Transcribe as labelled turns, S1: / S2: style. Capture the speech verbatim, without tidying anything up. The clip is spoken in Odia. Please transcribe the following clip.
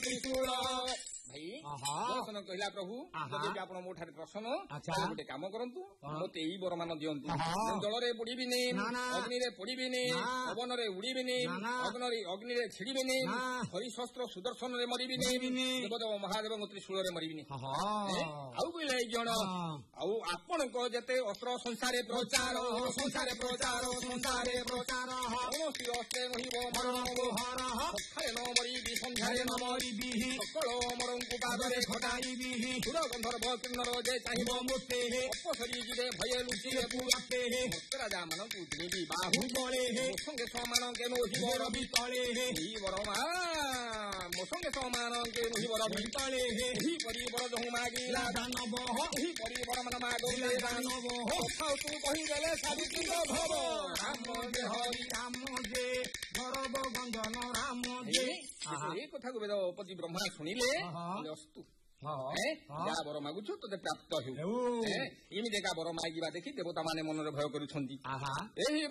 S1: ତ୍ରିଶୂଳ। ଭାଇ
S2: ଆହା।
S1: ଦର୍ଶନ କହିଲା ପ୍ରଭୁ
S2: ଆହା।
S1: ଯଦି ଆପଣ ମୋ ଠାରେ ପ୍ରସନ୍ନ
S2: ଆଚ୍ଛା।
S1: ତାହେଲେ ଗୋଟେ କାମ କରନ୍ତୁ ମୋତେ ଏଇ ବରମାନ ଦିଅନ୍ତୁ।
S2: ଆହା।
S1: ମୁଁ ଜଳରେ ବୁଡିବିନି,
S2: ନା, ନା।
S1: ଅଗ୍ନିରେ ପୋଡିବିନି,
S2: ନା।
S1: ପବନରେ ଉଡିବିନି,
S2: ନା, ନା।
S1: ଅଗ୍ନିରେ ଅଗ୍ନିରେ ଛିଡିବିନି,
S2: ନା।
S1: ହରିଶସ୍ତ୍ର ସୁଦର୍ଶନରେ ମରିବିନି,
S2: ମରିବିନି।
S1: ଦେବଦେବ ମହାଦେବଙ୍କ ତ୍ରିଶୂଳରେ ମରିବିନି।
S2: ଆହା।
S1: ଏ, ଆଉ କହିଲେ ଏଇ ଜଣ
S2: ହଁ।
S1: ଆଉ ଆପଣଙ୍କ ଯେତେ ଅସ୍ତ୍ର ସଂସାରେ ପ୍ରଚାର ସଂସାରେ ପ୍ରଚାର ସଂସାରେ ପ୍ରଚାର କୌଣସି ଅସ୍ତ୍ରେ ରହିବ ମରଣକୁ
S2: ହର
S1: ସକାଳେ ନ ମରିବି ସନ୍ଧ୍ୟାରେ ନ ମରିବି ସକଳ ଅମରଙ୍କୁ ପାଦରେ ଘଟାଇବି ସୁର ଗନ୍ଧର୍ବ କିନ୍ନର ଯେ ଚାହିଁବ ମୋତେ ଅପସରି ଯିବେ ଭୟ ଲୁଚିବେ ପୁରାତେ ମୋତେ ରାଜା ମାନଙ୍କୁ କିଣିବି ବାହୁ ତଳେ ମୋ ସଙ୍ଗେ ସମାନ କେ ନୋହିବ ରବି ତଳେ ଏହି ବରମା ମୋ ସଙ୍ଗେ ସମାନ କେ ନୋହିବ ରବି ତଳେ ଏହି ପରିବର ଯହୁଁ ମାଗିଲା ଦାନବ ଏହି ପରିବର ମାନ ମାଗିଲେ ଦାନବ କଥା ତୁ କହିଦେଲେ ସାବିତ୍ରୀଙ୍କ ଭବ ରାମ ଯେ ହରି
S2: ରାମ ଯେ ଧରବ ଗଞ୍ଜନ ରାମ ଯେ
S1: ଏ କଥାକୁ ବେଦପତି ବ୍ରହ୍ମା ଶୁଣିଲେ ଅସ୍ତୁ ଯାହା ବର ମାଗୁଛୁ ତୋତେ ପ୍ରାପ୍ତ ହେଉ ଏମିତି ଏକା ବର ମାଗିବା ଦେଖି ଦେବତା ମାନେ ମନରେ ଭୟ କରୁଛନ୍ତି। ଏହି